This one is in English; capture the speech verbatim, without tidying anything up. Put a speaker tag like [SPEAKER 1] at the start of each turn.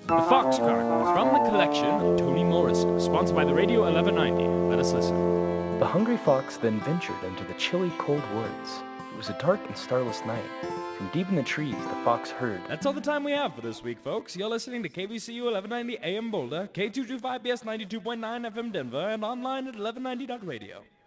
[SPEAKER 1] The Fox Cartons from the collection of Toni Morrison, sponsored by the Radio eleven ninety. Let us listen.
[SPEAKER 2] The hungry fox then ventured into the chilly, cold woods. It was a dark and starless night. From deep in the trees, the fox heard.
[SPEAKER 1] That's all the time we have for this week, folks. You're listening to K B C U eleven ninety A M Boulder, K two twenty-five B S ninety-two point nine F M Denver, and online at eleven ninety dot radio.